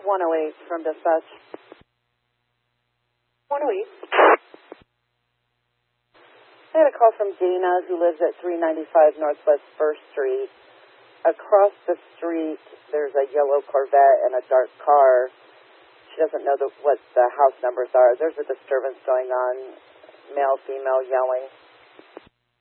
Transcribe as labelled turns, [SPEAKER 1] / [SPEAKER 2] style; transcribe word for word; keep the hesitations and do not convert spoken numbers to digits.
[SPEAKER 1] one oh eight from dispatch.
[SPEAKER 2] one oh eight.
[SPEAKER 1] I had a call from Dana, who lives at three ninety-five Northwest First Street. Across the street, there's a yellow Corvette and a dark car. She doesn't know the, what the house numbers are. There's a disturbance going on, male, female yelling.